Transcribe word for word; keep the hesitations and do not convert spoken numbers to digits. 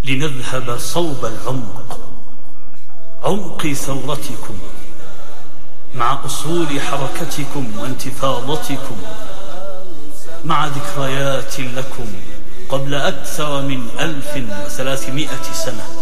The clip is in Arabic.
لنذهب صوب العمق، عمق ثورتكم، مع أصول حركتكم وانتفاضتكم، مع ذكريات لكم قبل أكثر من ألف وثلاثمائة سنة.